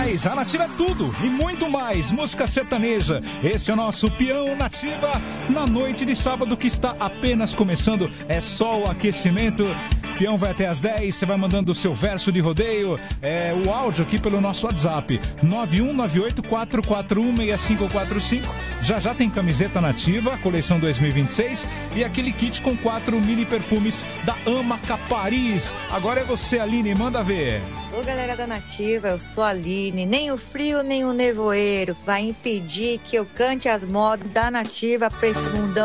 mais. A Nativa é tudo e muito mais. Música sertaneja. Esse é o nosso Peão Nativa na noite de sábado que está apenas começando. É só o aquecimento. Peão vai até às 10, você vai mandando o seu verso de rodeio, o áudio aqui pelo nosso WhatsApp, 91984416545. Já tem camiseta Nativa, coleção 2026, e aquele kit com 4 mini perfumes da Amaca Paris. Agora é você, Aline, manda ver. Ô galera da Nativa, eu sou a Aline. Nem o frio, nem o nevoeiro vai impedir que eu cante as modas da Nativa pra esse mundão